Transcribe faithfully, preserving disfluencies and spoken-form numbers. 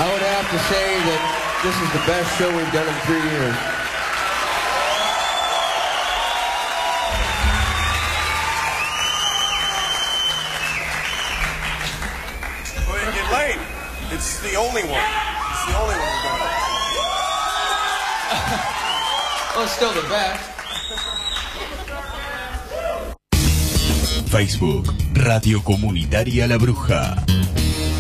I would have to say that this is the best show we've done in three years. Well, you're late. It's the only one. It's the only one we've done. Well, it's still the best. Facebook, Radio Comunitaria La Bruja.